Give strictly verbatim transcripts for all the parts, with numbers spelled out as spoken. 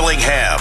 Willingham.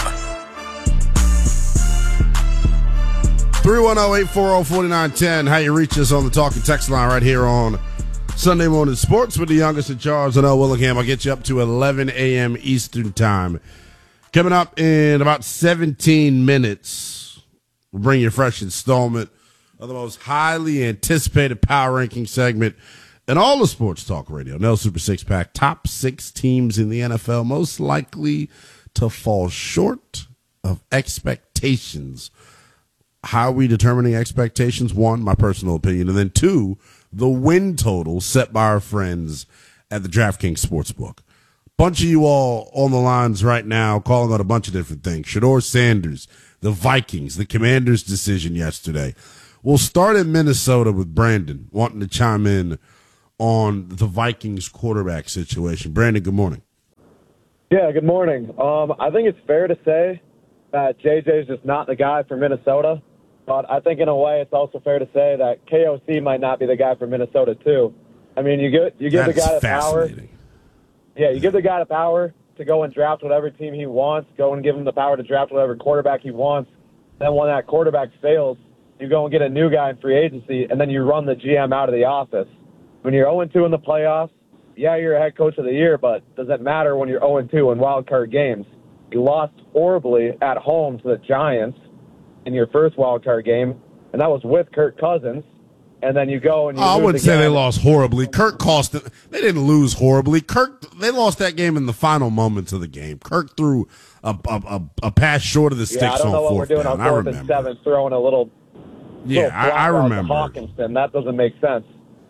three one zero, eight four zero, four nine one zero. How you reach us on the talking text line right here on Sunday Morning Sports with the youngest in charge, and L. Willingham. I'll get you up to eleven a.m. Eastern Time. Coming up in about seventeen minutes, we'll bring you a fresh installment of the most highly anticipated power ranking segment in all of sports talk radio. Nell Super Six Pack, top six teams in the N F L most likely to fall short of expectations. How are we determining expectations? One, my personal opinion, and then two, the win total set by our friends at the DraftKings Sportsbook. Bunch of you all on the lines right now calling out a bunch of different things. Shedeur Sanders, the Vikings, the Commanders' decision yesterday. We'll start in Minnesota with Brandon wanting to chime in on the Vikings quarterback situation. Brandon, good morning. Yeah, good morning. Um, I think it's fair to say that J J is just not the guy for Minnesota. But I think in a way it's also fair to say that K O C might not be the guy for Minnesota too. I mean, you give you give That's the guy the power. Yeah, you give the guy the power to go and draft whatever team he wants. Go and give him the power to draft whatever quarterback he wants. Then when that quarterback fails, you go and get a new guy in free agency, and then you run the G M out of the office. When you're oh and two in the playoffs, yeah, you're a head coach of the year, but does it matter when you're oh and two in wild card games? You lost horribly at home to the Giants in your first wild card game, and that was with Kirk Cousins. And then you go and you oh, I lose wouldn't again. say they lost horribly. Kirk cost it. They didn't lose horribly. Kirk, they lost that game in the final moments of the game. Kirk threw a a, a, a pass short of the sticks yeah, I don't on know what fourth we're doing down. on fourth and seven, throwing a little. Yeah, little I, I remember. Hawkinson. That doesn't make sense.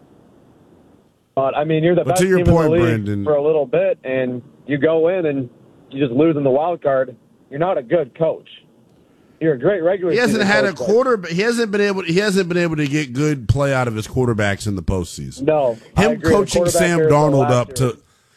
But I mean, you're the but best to your team point, in the league Brandon, for a little bit, and you go in and you just lose in the wild card. You're not a good coach. You're a great regular. He hasn't had a coach, quarter. But he hasn't been able. He hasn't been able to get good play out of his quarterbacks in the postseason. No, him coaching Sam Darnold up to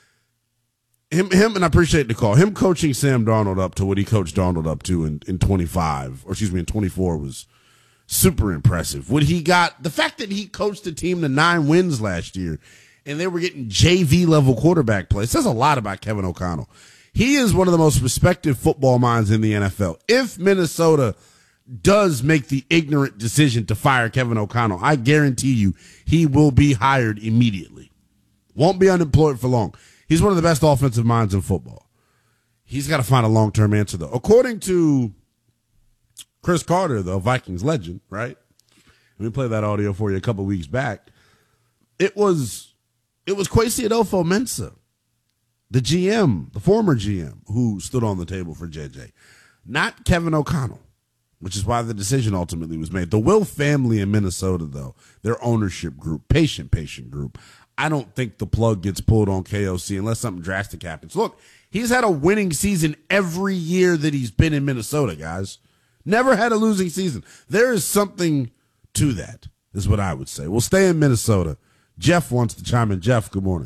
him. Him and I appreciate the call. Him coaching Sam Darnold up to what he coached Darnold up to in, in twenty-five, or excuse me, in twenty-four was super impressive. What he got, the fact that he coached a team to nine wins last year, and they were getting J V level quarterback play, says a lot about Kevin O'Connell. He is one of the most respected football minds in the N F L. If Minnesota does make the ignorant decision to fire Kevin O'Connell, I guarantee you he will be hired immediately. Won't be unemployed for long. He's one of the best offensive minds in football. He's got to find a long-term answer, though. According to Chris Carter, the Vikings legend, right? Let me play that audio for you a couple weeks back. It was, it was Kwesi Adolfo-Mensah, the G M, the former G M, who stood on the table for J J, not Kevin O'Connell, which is why the decision ultimately was made. The Will family in Minnesota, though, their ownership group, patient, patient group, I don't think the plug gets pulled on K O C unless something drastic happens. Look, he's had a winning season every year that he's been in Minnesota, guys. Never had a losing season. There is something to that, is what I would say. We'll stay in Minnesota. Jeff wants to chime in. Jeff, good morning.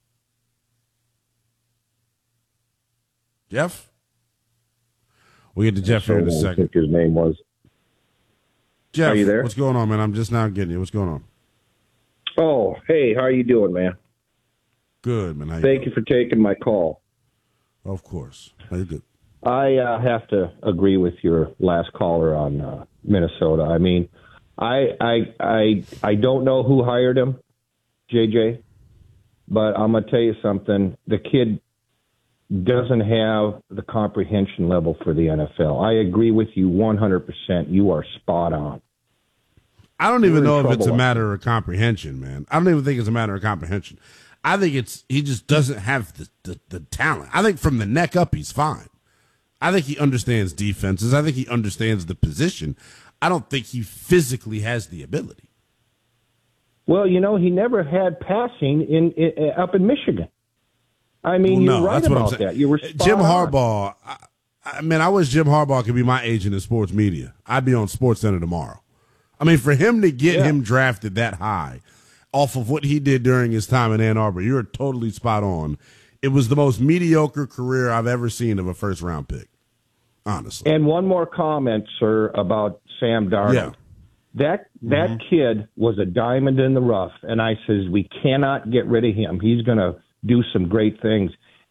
Jeff? We'll get to Jeff here in a second. I think his name was. Jeff, are you there? What's going on, man? I'm just now getting you. What's going on? Oh, hey, how are you doing, man? Good, man. How you Thank doing? you for taking my call. Of course. How you good? I uh, have to agree with your last caller on uh, Minnesota. I mean, I, I I I don't know who hired him, J J, but I'm gonna tell you something. The kid doesn't have the comprehension level for the N F L. I agree with you one hundred percent. You are spot on. I don't even You're know in if it's a trouble. matter of comprehension, man. I don't even think it's a matter of comprehension. I think it's he just doesn't have the, the, the talent. I think from the neck up, he's fine. I think he understands defenses. I think he understands the position. I don't think he physically has the ability. Well, you know, he never had passing in, in up in Michigan. I mean, Well, you're no, right that's what I'm about saying. that. You were spot Jim on. Harbaugh. I, I mean, I wish Jim Harbaugh could be my agent in sports media. I'd be on SportsCenter tomorrow. I mean, for him to get Yeah. him drafted that high off of what he did during his time in Ann Arbor, you're totally spot on. It was the most mediocre career I've ever seen of a first round pick, honestly. And one more comment, sir, about Sam Darnold. Yeah. That that Mm-hmm. kid was a diamond in the rough, and I says we cannot get rid of him. He's going to do some great things.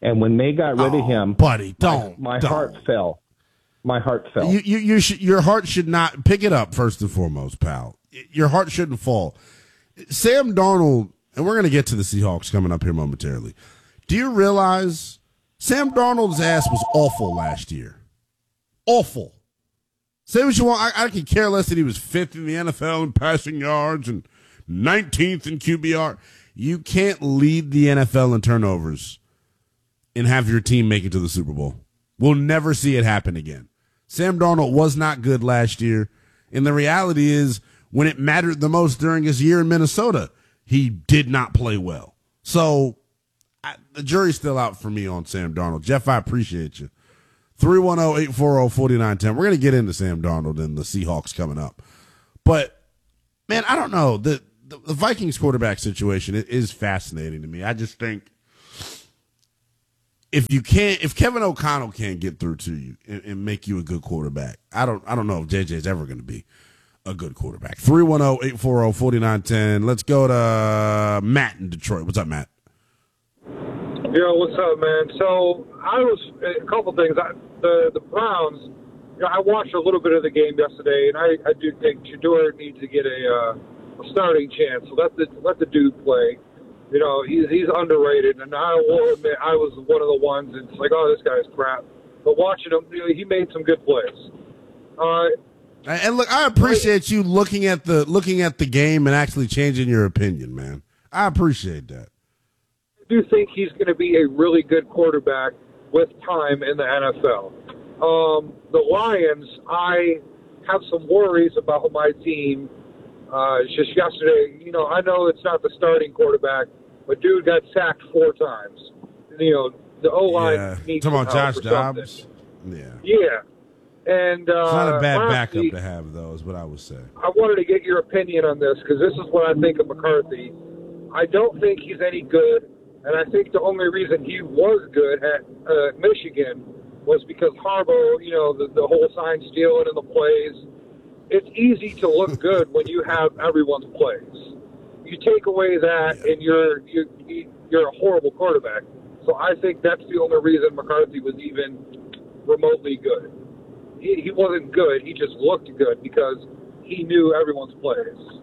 And when they got rid oh, of him, buddy, don't. My, my don't. heart fell. My heart fell. You, you, you should, your heart should not pick it up first and foremost, pal. Your heart shouldn't fall. Sam Darnold, and we're going to get to the Seahawks coming up here momentarily. Do you realize Sam Darnold's ass was awful last year? Awful. Say what you want. I, I could care less that he was fifth in the N F L in passing yards and nineteenth in Q B R. You can't lead the N F L in turnovers and have your team make it to the Super Bowl. We'll never see it happen again. Sam Darnold was not good last year, and the reality is when it mattered the most during his year in Minnesota, he did not play well. So I, the jury's still out for me on Sam Darnold. Jeff, I appreciate you. three one zero, eight four zero, four nine one zero. We're going to get into Sam Darnold and the Seahawks coming up. But, man, I don't know. The, the, the Vikings quarterback situation is fascinating to me. I just think if you can't, if Kevin O'Connell can't get through to you and, and make you a good quarterback, I don't, I don't know if J J is ever going to be a good quarterback. three one zero, eight four zero, four nine one zero. Let's go to Matt in Detroit. What's up, Matt? Yo, what's up, man? So I was a couple things. I, the the Browns. You know, I watched a little bit of the game yesterday, and I, I do think Shedeur needs to get a, uh, a starting chance. So let the let the dude play. You know, he's he's underrated, and I will admit I was one of the ones that's like, oh, this guy's crap. But watching him, you know, he made some good plays. Uh, and look, I appreciate you looking at the looking at the game and actually changing your opinion, man. I appreciate that. I do think he's going to be a really good quarterback with time in the N F L. Um, the Lions, I have some worries about my team. Uh, just yesterday, you know, I know it's not the starting quarterback, but dude got sacked four times. You know, the O-line yeah. needs Talking some about help Josh or Dobbs? something. Yeah. Yeah. And uh, it's not a bad lastly, backup to have, though, is what I would say. I wanted to get your opinion on this because this is what I think of McCarthy. I don't think he's any good, and I think the only reason he was good at uh, Michigan was because Harbaugh, you know, the, the whole sign stealing and the plays. It's easy to look good when you have everyone's plays. You take away that, yeah. and you're you're you're a horrible quarterback. So I think that's the only reason McCarthy was even remotely good. He, he wasn't good. He just looked good because he knew everyone's plays.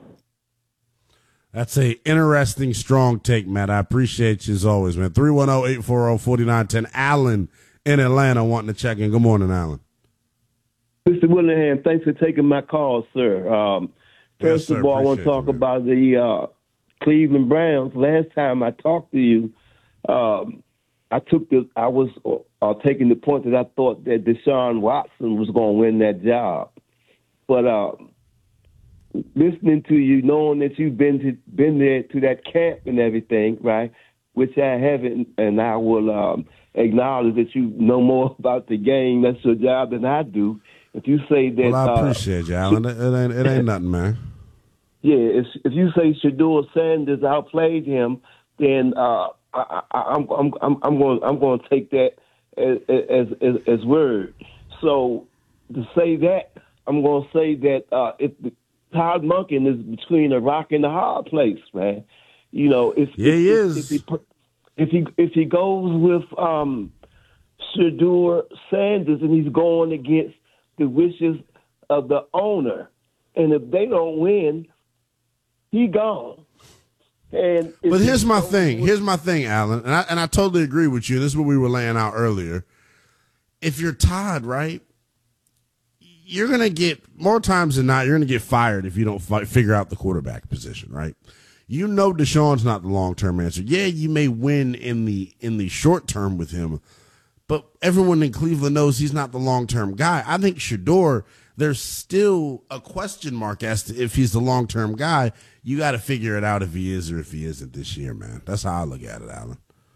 That's a interesting, strong take, Matt. I appreciate you as always, man. three one zero, eight four zero, four nine one zero. Alan in Atlanta wanting to check in. Good morning, Alan. Mister Willingham, thanks for taking my call, sir. Um, first yes, sir. of all, I want to talk you, about the uh, Cleveland Browns. Last time I talked to you, um, I took the I was uh, taking the point that I thought that Deshaun Watson was going to win that job, but uh, listening to you, knowing that you've been to, been there to that camp and everything, right? Which I haven't, and I will um, acknowledge that you know more about the game. That's your job than I do. If you say that, well, I appreciate uh, you, Alan. It ain't, it ain't nothing, man. Yeah, if, if you say Shedeur Sanders outplayed him, then uh, I, I, I'm I'm I'm I'm going I'm going to take that as as, as as word. So to say that, I'm going to say that uh, if the, Todd Monken is between a rock and a hard place, man. You know, if yeah, if, he if, is. If he, if he if he goes with um, Shedeur Sanders and he's going against the wishes of the owner, and if they don't win, he gone. And but here's my thing. With- here's my thing, Alan, and I and I totally agree with you. This is what we were laying out earlier. If you're Todd, right, you're gonna get more times than not. You're gonna get fired if you don't fi- figure out the quarterback position, right? You know, Deshaun's not the long term answer. Yeah, you may win in the in the short term with him. But everyone in Cleveland knows he's not the long-term guy. I think Shedeur, there's still a question mark as to if he's the long-term guy. You got to figure it out if he is or if he isn't this year, man. That's how I look at it, Alan.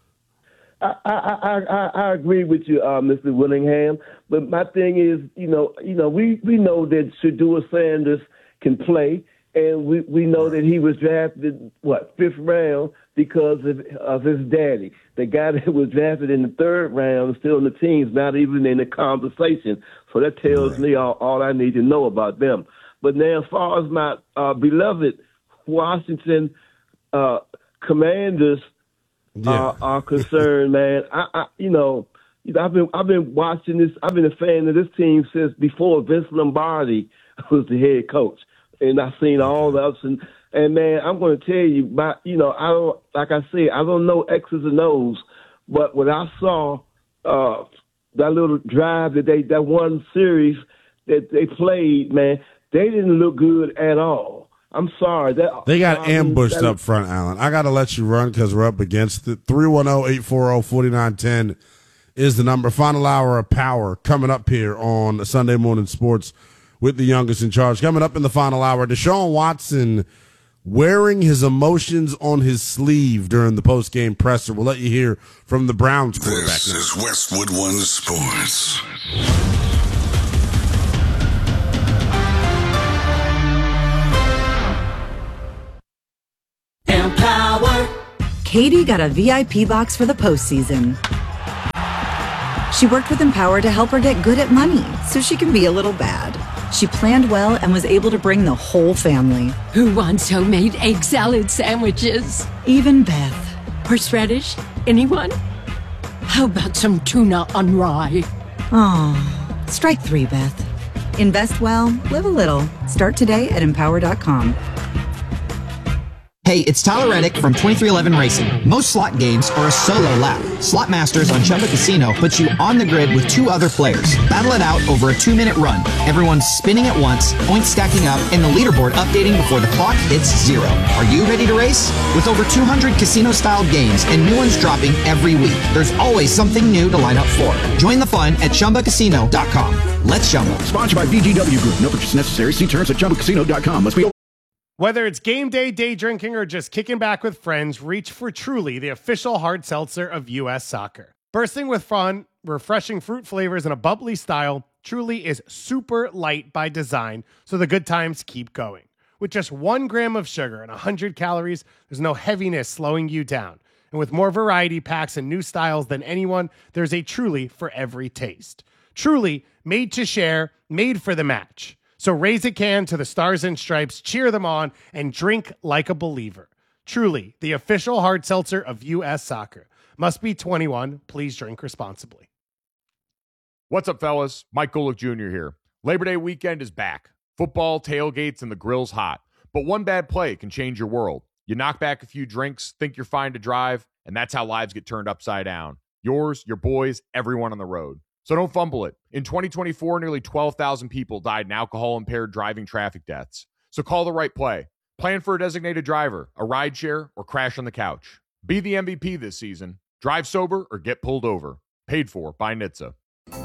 I I I, I agree with you, uh, Mister Willingham. But my thing is, you know, you know, we, we know that Shedeur Sanders can play, and we, we know that he was drafted what fifth round because of, of his daddy. The guy that was drafted in the third round is still in the teams, not even in the conversation. So that tells right. me all, all I need to know about them. But now, as far as my uh, beloved Washington uh, Commanders, yeah. are, are concerned, man. I, I, you know, I've been I've been watching this. I've been a fan of this team since before Vince Lombardi was the head coach, and I've seen all the ups and and man, I'm going to tell you, about, you know, I don't like I said, I don't know X's and O's, but when I saw uh, that little drive that they that one series that they played, man, they didn't look good at all. I'm sorry. That, they got I mean, ambushed that, up front, Alan. I got to let you run because we're up against it. three one zero, eight four zero, four nine one zero is the number. Final hour of power coming up here on Sunday Morning Sports with the youngest in charge. Coming up in the final hour, Deshaun Watson wearing his emotions on his sleeve during the post-game presser. We'll let you hear from the Browns quarterback. This now. is Westwood One Sports. Empower. Katie got a V I P box for the postseason. She worked with Empower to help her get good at money so she can be a little bad. She planned well and was able to bring the whole family. Who wants homemade egg salad sandwiches? Even Beth. Horseradish? Anyone? How about some tuna on rye? Oh, strike three, Beth. Invest well, live a little. Start today at empower dot com. Hey, it's Tyler Reddick from twenty-three eleven Racing. Most slot games are a solo lap. Slot Masters on Chumba Casino puts you on the grid with two other players. Battle it out over a two-minute run. Everyone's spinning at once, points stacking up, and the leaderboard updating before the clock hits zero. Are you ready to race? With over two hundred casino-style games and new ones dropping every week, there's always something new to line up for. Join the fun at chumba casino dot com. Let's Chumba. Sponsored by V G W Group. No purchase necessary. See terms at chumba casino dot com. Must be. Whether it's game day, day drinking, or just kicking back with friends, reach for Truly, the official hard seltzer of U S Soccer. Bursting with fun, refreshing fruit flavors, and a bubbly style, Truly is super light by design, so the good times keep going. With just one gram of sugar and one hundred calories, there's no heaviness slowing you down. And with more variety packs and new styles than anyone, there's a Truly for every taste. Truly, made to share, made for the match. So raise a can to the Stars and Stripes, cheer them on, and drink like a believer. Truly, the official hard seltzer of U S Soccer. Must be twenty-one. Please drink responsibly. What's up, fellas? Mike Golick Junior here. Labor Day weekend is back. Football, tailgates, and the grill's hot. But one bad play can change your world. You knock back a few drinks, think you're fine to drive, and that's how lives get turned upside down. Yours, your boys, everyone on the road. So don't fumble it. In twenty twenty-four, nearly twelve thousand people died in alcohol-impaired driving traffic deaths. So call the right play. Plan for a designated driver, a rideshare, or crash on the couch. Be the M V P this season. Drive sober or get pulled over. Paid for by N H T S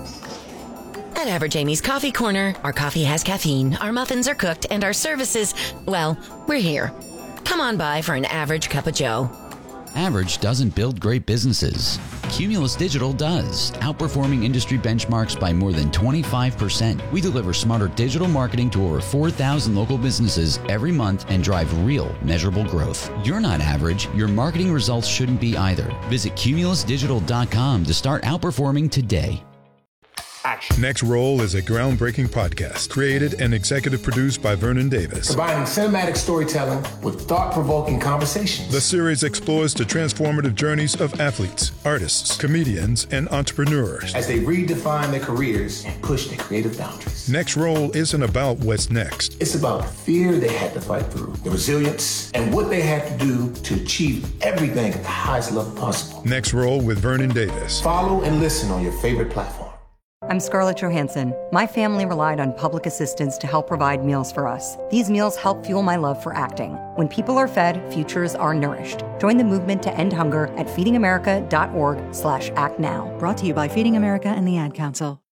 A. At Average Amy's Coffee Corner, our coffee has caffeine, our muffins are cooked, and our services, well, we're here. Come on by for an average cup of joe. Average doesn't build great businesses. Cumulus Digital does, outperforming industry benchmarks by more than twenty-five percent. We deliver smarter digital marketing to over four thousand local businesses every month and drive real, measurable growth. You're not average. Your marketing results shouldn't be either. Visit cumulus digital dot com to start outperforming today. Action. Next Roll is a groundbreaking podcast created and executive produced by Vernon Davis. Combining cinematic storytelling with thought-provoking conversations. The series explores the transformative journeys of athletes, artists, comedians, and entrepreneurs as they redefine their careers and push their creative boundaries. Next Roll isn't about what's next. It's about the fear they had to fight through, the resilience, and what they had to do to achieve everything at the highest level possible. Next Roll with Vernon Davis. Follow and listen on your favorite platform. I'm Scarlett Johansson. My family relied on public assistance to help provide meals for us. These meals help fuel my love for acting. When people are fed, futures are nourished. Join the movement to end hunger at feeding america dot org slash act now. Brought to you by Feeding America and the Ad Council.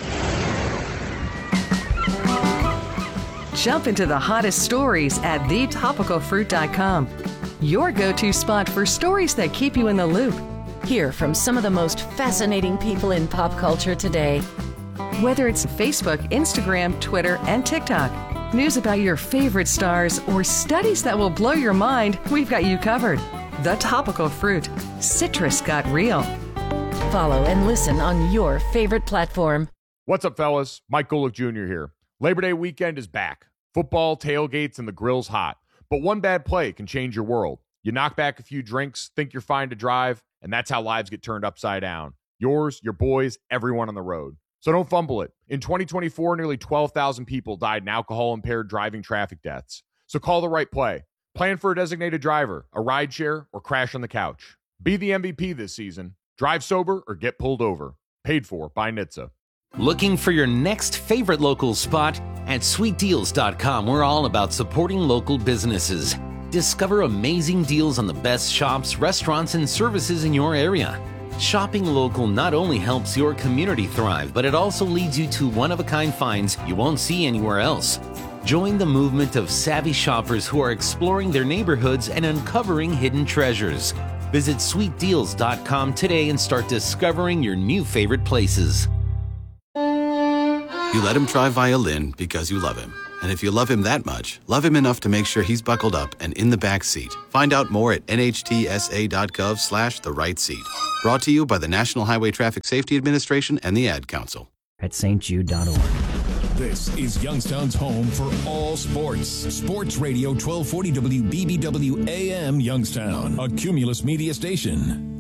Jump into the hottest stories at the topical fruit dot com. Your go-to spot for stories that keep you in the loop. Hear from some of the most fascinating people in pop culture today. Whether it's Facebook, Instagram, Twitter, and TikTok, news about your favorite stars, or studies that will blow your mind, we've got you covered. The Topical Fruit. Citrus got real. Follow and listen on your favorite platform. What's up, fellas? Mike Golick Junior here. Labor Day weekend is back. Football, tailgates, and the grill's hot. But one bad play can change your world. You knock back a few drinks, think you're fine to drive, and that's how lives get turned upside down. Yours, your boys, everyone on the road. So don't fumble it. In twenty twenty-four, nearly twelve thousand people died in alcohol-impaired driving traffic deaths. So call the right play. Plan for a designated driver, a rideshare, or crash on the couch. Be the M V P this season. Drive sober or get pulled over. Paid for by N H T S A. Looking for your next favorite local spot? At sweet deals dot com, we're all about supporting local businesses. Discover amazing deals on the best shops, restaurants, and services in your area. Shopping local not only helps your community thrive, but it also leads you to one-of-a-kind finds you won't see anywhere else. Join the movement of savvy shoppers who are exploring their neighborhoods and uncovering hidden treasures. Visit sweet deals dot com today and start discovering your new favorite places. You let him try violin because you love him. And if you love him that much, love him enough to make sure he's buckled up and in the back seat. Find out more at N H T S A dot gov slash the right seat. Brought to you by the National Highway Traffic Safety Administration and the Ad Council. At S T Jude dot org. This is Youngstown's home for all sports. Sports Radio twelve forty W B B W A M Youngstown, a Cumulus media station.